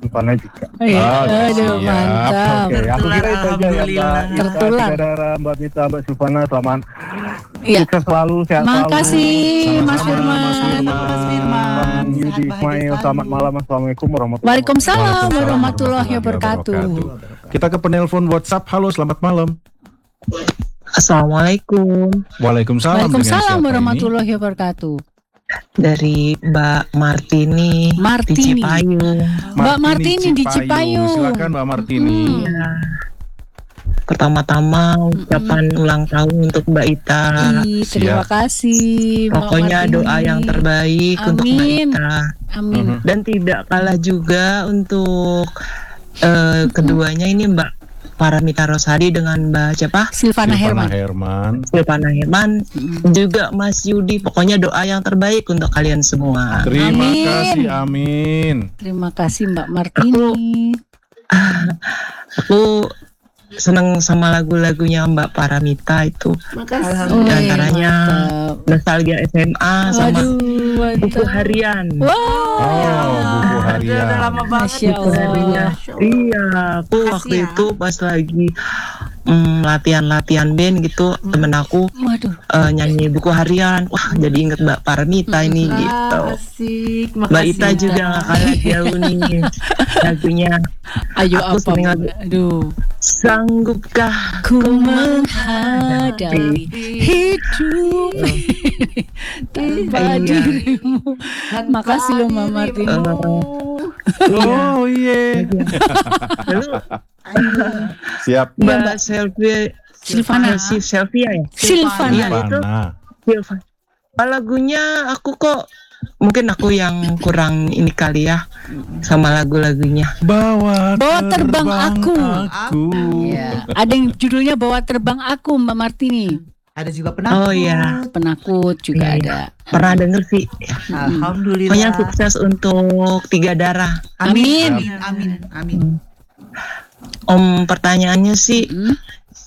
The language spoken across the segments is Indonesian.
Silvana juga. Iya, aduh siap. mantap. Oke, aku kira itu aja ya Mbak. Tertular. Saudara Mbak Mita, Mbak Silvana, selamat Iya. sukses selalu, sehat selalu. Makasih Mas Sama-sama, Firman. Mas Firman. Mas Firman. Bang Yudi Sehat bahagia Ismail, selalu. selamat malam. Assalamualaikum warahmatullahi Waalaikumsalam warahmatullahi wabarakatuh. Kita ke penelpon WhatsApp. Halo, selamat malam. Assalamualaikum, Waalaikumsalam. Dengan siapa Waalaikumsalam ini? warahmatullahi wabarakatuh. dari Mbak Martini, di Martini. Cipayung. Mbak Martini di Cipayung. Silakan Mbak Martini. Ya. Pertama-tama ucapan ulang tahun untuk Mbak Ita. Ih, terima Siap. kasih Mbak Pokoknya Martini. doa yang terbaik untuk Mbak Amin. Ita. Amin. Dan tidak kalah juga untuk keduanya ini Mbak Paramita Rosadi dengan Mbak siapa? Silvana Silvana Herman. Herman. Silvana Herman, juga Mas Yudi. Pokoknya doa yang terbaik untuk kalian semua. Terima Amin. kasih, amin. Terima kasih Mbak Martini. Aku seneng sama lagu-lagunya Mbak Paramita itu. Makasih. Di antaranya mantap. Nostalgia SMA sama Waduh, buku mantap. harian. Wow. Oh, buku harian. Udah lama banget. Masya Buku harian. Allah. Iya, aku Makasih waktu ya. itu pas lagi latihan band gitu, temen aku Waduh. nyanyi buku harian. Wah, jadi inget Mbak Paramita ini gitu. Asik. Mbak Makasih. Ita juga gak kalah jauh nih lagunya. Ayo Aku apa? sering Bu? lagu. Aduh. Sanggupkah Ku menghadapi hidup tanpa Iya. dirimu. Makasih loh Mbak Martini. Oh iya. Lalu Siap. Mbak Selfie Silvana. Sylvia ya? Silvana. Iya, itu Mana? Silva. Lagunya aku kok mungkin aku yang kurang ini kali ya sama lagu-lagunya. Bawa Terbang Aku. aku. Iya. Ada yang judulnya Bawa Terbang Aku Mbak Martini. Ada juga penakut. Oh iya, Penakut juga Iya. ada. pernah denger sih. Alhamdulillah. Pokoknya sukses untuk Tiga Darah. Amin. Amin. Amin. Amin. Om, pertanyaannya sih Hmm?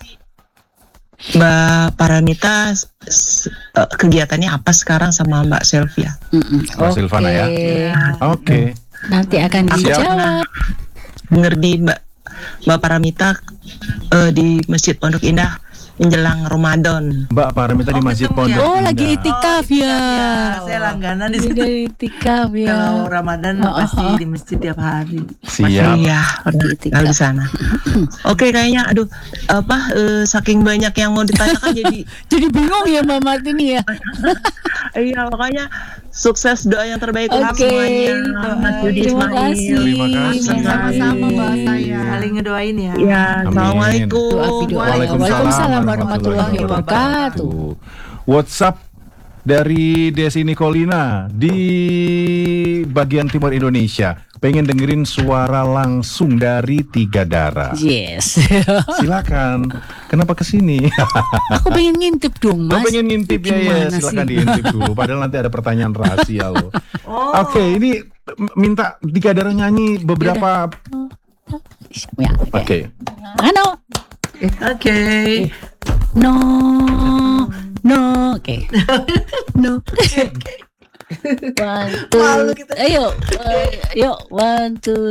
Mbak Paramita kegiatannya apa sekarang sama Mbak Sylvia? Mbak Silvana ya. Oke. Nanti akan Siap. dijawab. Denger di Mbak Paramita di Masjid Pondok Indah menjelang Ramadan. Mbak Paramita di Masjid ketemu ya? Pondok Oh, lagi Indah. itikaf ya. Saya langganan di sini. Dari itikaf ya. Kalau Ramadan Oh, pasti oh. di masjid tiap hari. Siap. Iya, Itikaf. di sana. Oke, kayaknya aduh saking banyak yang mau ditanyakan jadi Jadi bingung ya Mbak Martini ya. iya, makanya sukses, doa yang terbaik untuk Oke. semuanya. Mas Yudi Terima Ismail. kasih. Terima kasih. Sama-sama Mbak saya. Saling ngedoain ya. Ya, Amin. assalamualaikum. Doa video. Waalaikumsalam warahmatullahi wabarakatuh. WhatsApp dari Desi Nikolina di bagian timur Indonesia. Pengen dengerin suara langsung dari Tiga Darah. Yes. Silakan. Kenapa kesini? Aku pengen ngintip dong Kau Mas. pengen ngintip ya? Gimana Silakan sih? diintip dulu. Padahal nanti ada pertanyaan rahasia loh. Oh. Oke, ini minta Tiga Darah nyanyi beberapa. Ya. Oke. Ano? Oke. No. No. Oke. No. One, two. Malu kita. Ayo. Yuk. One, two.